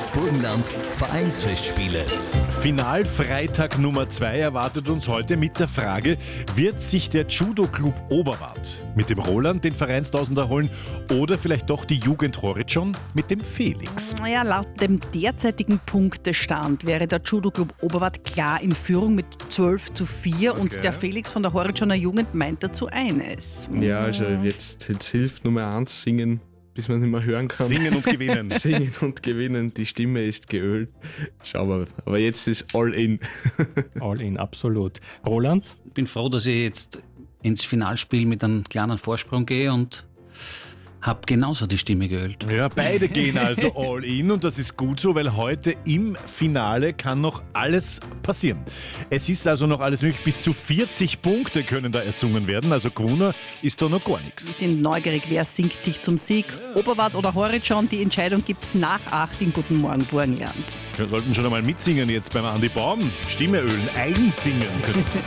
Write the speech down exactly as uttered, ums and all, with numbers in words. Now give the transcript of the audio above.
Burgenland Vereinsfestspiele. Finalfreitag Nummer zwei erwartet uns heute mit der Frage, wird sich der Judo-Club Oberwart mit dem Roland den Vereinstausender holen oder vielleicht doch die Jugend Horizon mit dem Felix? Naja, laut dem derzeitigen Punktestand wäre der Judo-Club Oberwart klar in Führung mit zwölf zu vier Okay. und der Felix von der Horizoner Jugend meint dazu eines. Ja, also jetzt, jetzt hilft Nummer eins singen, bis man nicht mehr hören kann. Singen und gewinnen. Singen und gewinnen, die Stimme ist geölt. Schauen wir, aber jetzt ist all in. All in, absolut. Roland? Ich bin froh, dass ich jetzt ins Finalspiel mit einem kleinen Vorsprung gehe und habe genauso die Stimme geölt. Ja, beide gehen also all in und das ist gut so, weil heute im Finale kann noch alles passieren. Es ist also noch alles möglich, bis zu vierzig Punkte können da ersungen werden, also gewonnen ist da noch gar Wir nichts. sind neugierig, wer singt sich zum Sieg? Oberwart oder Horizon? Die Entscheidung gibt es nach acht in Guten Morgen Burgenland. Wir sollten schon einmal mitsingen jetzt beim Andi Baum. Stimme ölen, einsingen.